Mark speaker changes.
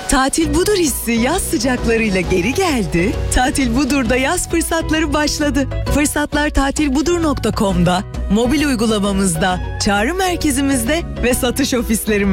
Speaker 1: Tatil Budur hissi yaz sıcaklarıyla geri geldi. Tatil Budur'da yaz fırsatları başladı. Fırsatlar tatilbudur.com'da, mobil uygulamamızda, çağrı merkezimizde ve satış ofislerimizde.